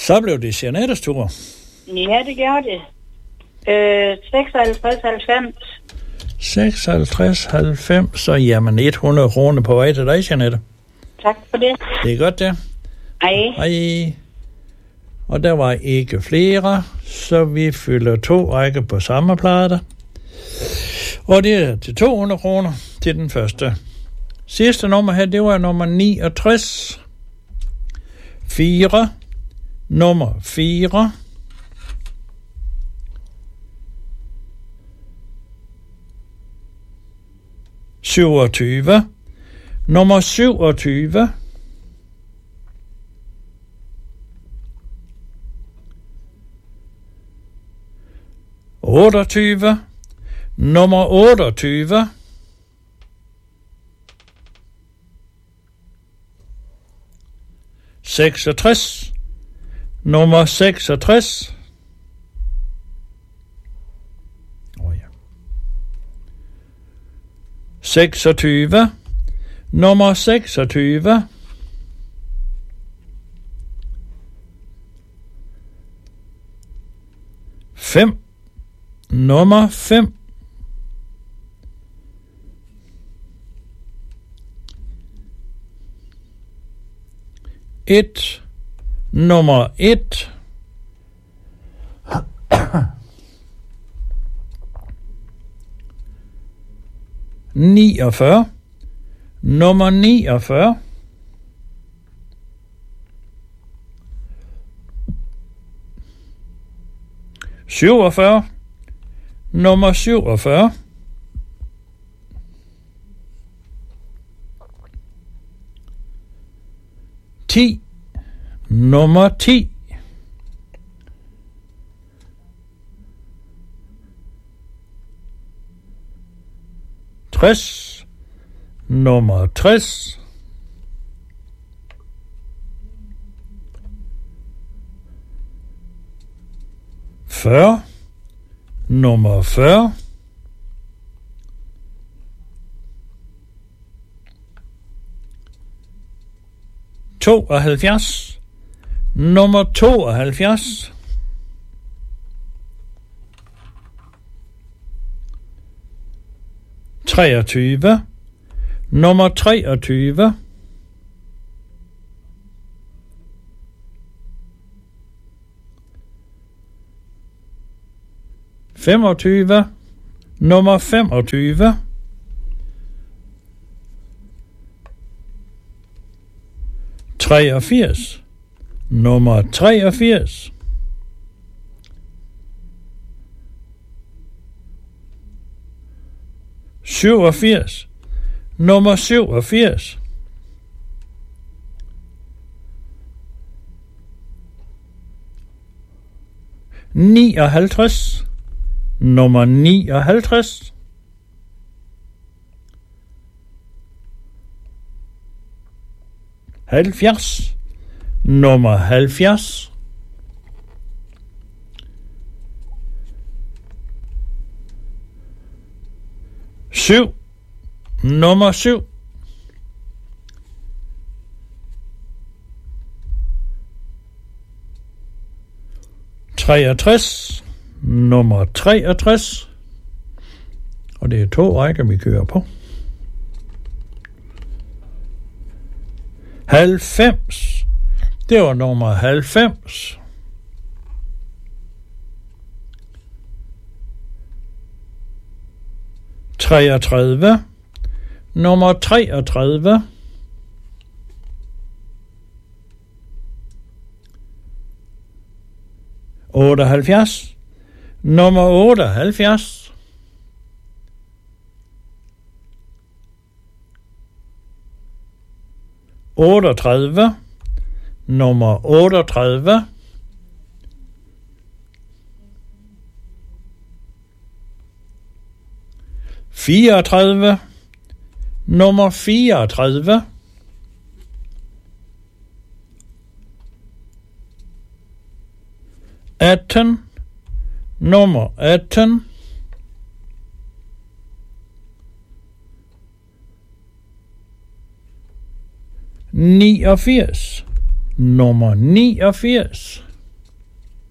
Så blev det Jeanettes tur. Ja, det gjorde det. 56,90, så jamen 100 kroner på vej til dig, Jeanette. Tak for det. Det er godt, det. Hej. Og der var ikke flere, så vi fylder 2 rækker på samme plade. Og det er til 200 kroner til den første. Sidste nummer her, det var nummer 69. 4. Nummer 4. 27. Nummer 27. 28. Nummer 28. 66. Nummer 66. 26. Nummer 26. 5. Nummer 5. 1. Nummer 1. 49. Nummer 49. 47. Nummer 47. 10. Nummer 10. 60. Nummer 60. 40. Nummer 40. 72. Nummer 72. 23. Nummer 23. 25. Nummer 25. 83. Nummer 83. 87. Nummer 87. 59. Nummer 59. 70. Nummer 70. 7. Nummer 7. 63. Nummer 63. Og det er 2 rækker, vi kører på. 90. Det var nummer 90. 33. Nummer 33. 78. Nummer 78. 38. Nummer 38. 34. Nummer 34. 18. Nummer 18. 89. Nummer 89.